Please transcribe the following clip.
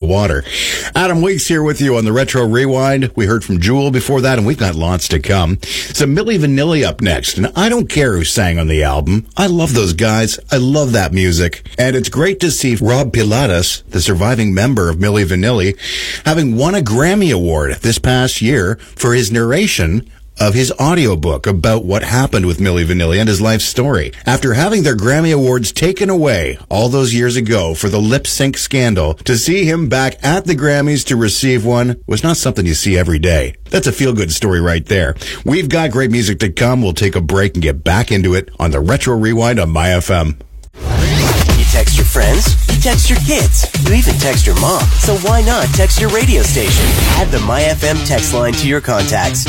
water. Adam Weeks here with you on the Retro Rewind. We heard from Jewel before that, and we've got lots to come. Some Milli Vanilli up next, and I don't care who sang on the album. I love those guys. I love that music. And it's great to see Rob Pilatus, the surviving member of Milli Vanilli, having won a Grammy Award this past year for his narration of his audiobook about what happened with Milli Vanilli and his life story. After having their Grammy Awards taken away all those years ago for the lip sync scandal, to see him back at the Grammys to receive one was not something you see every day. That's a feel-good story right there. We've got great music to come. We'll take a break and get back into it on the Retro Rewind on MyFM. You text your friends, you text your kids, you even text your mom. So why not text your radio station? Add the MyFM text line to your contacts.